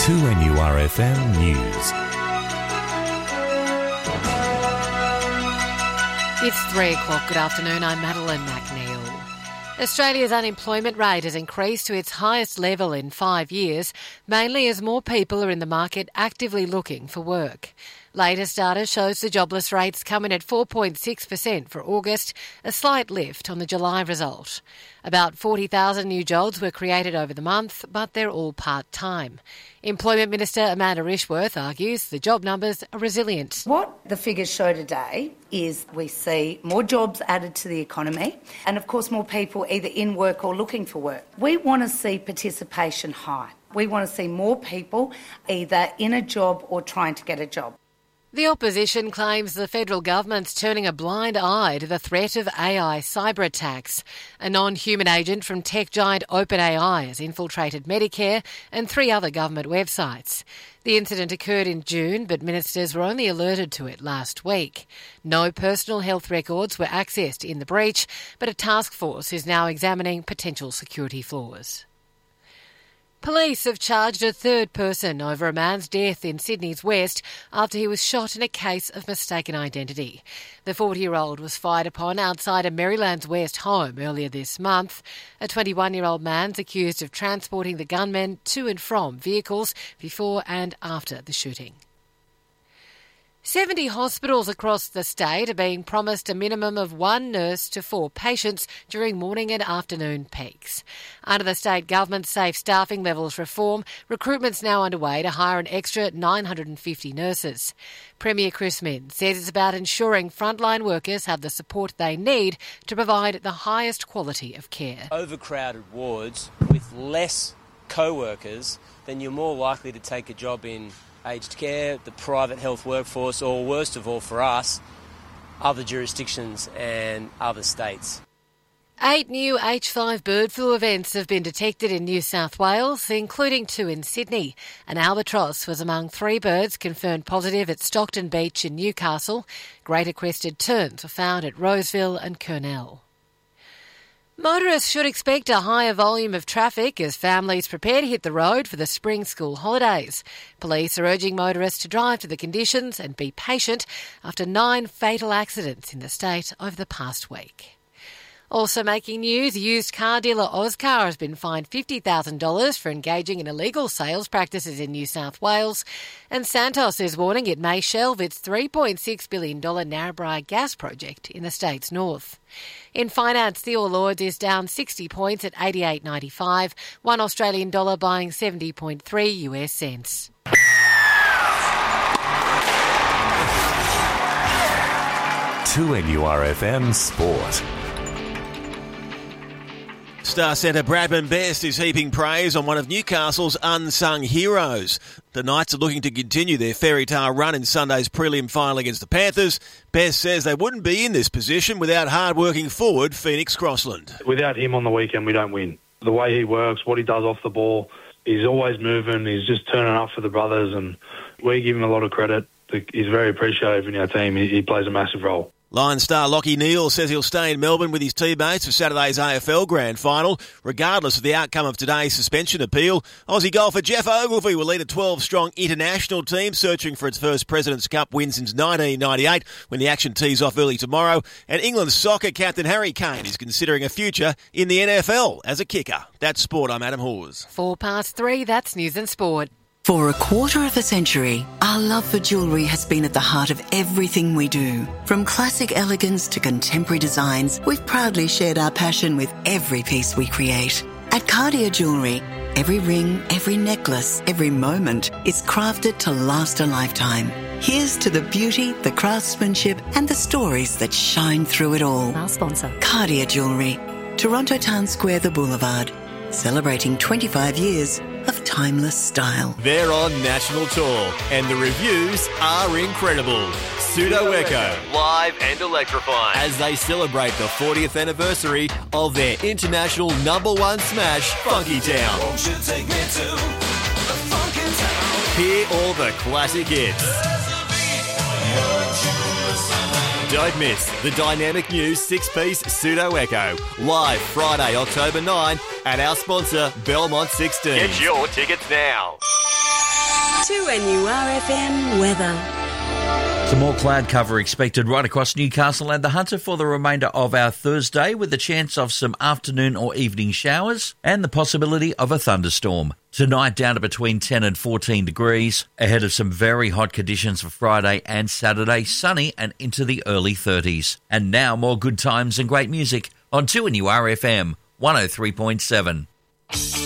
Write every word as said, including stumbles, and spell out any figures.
two N U R F M News. It's three o'clock. Good afternoon. I'm Madeline McNeil. Australia's unemployment rate has increased to its highest level in five years, mainly as more people are in the market actively looking for work. Latest data shows the jobless rates come in at four point six percent for August, a slight lift on the July result. About forty thousand new jobs were created over the month, but they're all part-time. Employment Minister Amanda Rishworth argues the job numbers are resilient. What the figures show today is we see more jobs added to the economy and, of course, more people either in work or looking for work. We want to see participation high. We want to see more people either in a job or trying to get a job. The opposition claims the federal government's turning a blind eye to the threat of A I cyber attacks. A non-human agent from tech giant OpenAI has infiltrated Medicare and three other government websites. The incident occurred in June, but ministers were only alerted to it last week. No personal health records were accessed in the breach, but a task force is now examining potential security flaws. Police have charged a third person over a man's death in Sydney's West after he was shot in a case of mistaken identity. The forty-year-old was fired upon outside a Maryland's West home earlier this month. A twenty-one-year-old man's accused of transporting the gunman to and from vehicles before and after the shooting. seventy hospitals across the state are being promised a minimum of one nurse to four patients during morning and afternoon peaks. Under the state government's safe staffing levels reform, recruitment's now underway to hire an extra nine hundred fifty nurses. Premier Chris Minns says it's about ensuring frontline workers have the support they need to provide the highest quality of care. Overcrowded wards with less co-workers, then you're more likely to take a job in aged care, the private health workforce, or worst of all for us, other jurisdictions and other states. Eight new H five bird flu events have been detected in New South Wales, including two in Sydney. An albatross was among three birds confirmed positive at Stockton Beach in Newcastle. Greater crested terns were found at Roseville and Kurnell. Motorists should expect a higher volume of traffic as families prepare to hit the road for the spring school holidays. Police are urging motorists to drive to the conditions and be patient after nine fatal accidents in the state over the past week. Also making news, used car dealer Ozcar has been fined fifty thousand dollars for engaging in illegal sales practices in New South Wales. And Santos is warning it may shelve its three point six billion dollars Narrabri gas project in the state's north. In finance, the All Ords is down sixty points at eighty-eight ninety-five, one Australian dollar buying seventy point three US cents. two N U R F M Sport. Star centre Bradman Best is heaping praise on one of Newcastle's unsung heroes. The Knights are looking to continue their fairy tale run in Sunday's prelim final against the Panthers. Best says they wouldn't be in this position without hard-working forward Phoenix Crossland. Without him on the weekend, we don't win. The way he works, what he does off the ball, he's always moving, he's just turning up for the brothers, and we give him a lot of credit. He's very appreciated in our team. He plays a massive role. Lions star Lachie Neale says he'll stay in Melbourne with his teammates for Saturday's A F L Grand Final, regardless of the outcome of today's suspension appeal. Aussie golfer Jeff Ogilvy will lead a twelve-strong international team searching for its first President's Cup win since nineteen ninety-eight, when the action tees off early tomorrow. And England soccer captain Harry Kane is considering a future in the N F L as a kicker. That's sport. I'm Adam Hawes. Four past three, that's news and sport. For a quarter of a century, our love for jewellery has been at the heart of everything we do. From classic elegance to contemporary designs, we've proudly shared our passion with every piece we create. At Cartier Jewellery, every ring, every necklace, every moment is crafted to last a lifetime. Here's to the beauty, the craftsmanship and the stories that shine through it all. Our sponsor. Cartier Jewellery, Toronto Town Square, the Boulevard. Celebrating twenty-five years of timeless style. They're on national tour, and the reviews are incredible. Pseudo Echo, live and electrifying, as they celebrate the fortieth anniversary of their international number one smash, Funky Town. Won't you take me to the Funky Town? Hear all the classic hits. Don't miss the dynamic new six-piece Pseudo Echo, live Friday, October ninth, at our sponsor, Belmont sixteen. Get your tickets now. two N U R F M weather. Some more cloud cover expected right across Newcastle and the Hunter for the remainder of our Thursday, with a chance of some afternoon or evening showers and the possibility of a thunderstorm. Tonight down to between ten and fourteen degrees, ahead of some very hot conditions for Friday and Saturday, sunny and into the early thirties. And now more good times and great music on two N U R F M one oh three point seven.